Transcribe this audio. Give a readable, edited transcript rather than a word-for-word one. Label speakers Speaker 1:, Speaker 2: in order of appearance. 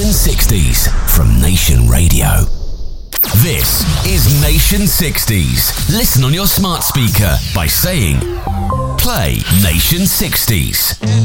Speaker 1: Nation 60s from Nation Radio. This is Nation 60s. Listen on your smart speaker by saying, play Nation 60s.